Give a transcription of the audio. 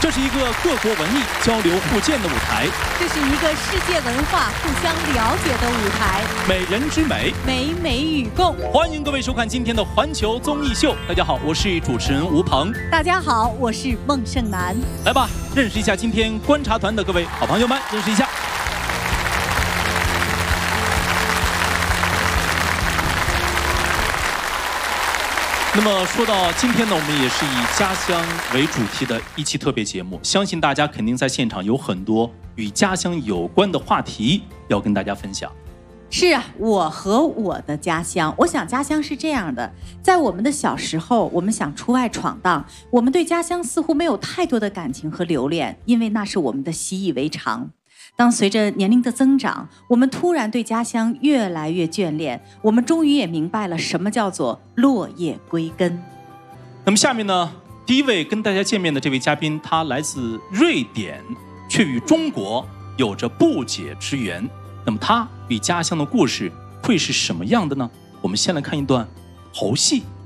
这是一个各国文艺交流互鉴的舞台， 这是一个世界文化互相了解的舞台， 美人之美， 美美与共。 欢迎各位收看今天的环球综艺秀。大家好，我是主持人吴鹏。 大家好，我是孟胜男。 来吧，认识一下今天观察团的各位好朋友们，认识一下。那么说到今天呢，我们也是以家乡为主题的一期特别节目，相信大家肯定在现场有很多与家乡有关的话题要跟大家分享。 是啊，我和我的家乡，我想家乡是这样的，在我们的小时候，我们想出外闯荡，我们对家乡似乎没有太多的感情和留恋，因为那是我们的习以为常。当随着年龄的增长，我们突然对家乡越来越眷恋，我们终于也明白了什么叫做落叶归根。 那么下面呢，第一位跟大家见面的这位嘉宾，他来自瑞典，却与中国有着不解之缘。那么他与家乡的故事会是什么样的呢？我们先来看一段猴戏。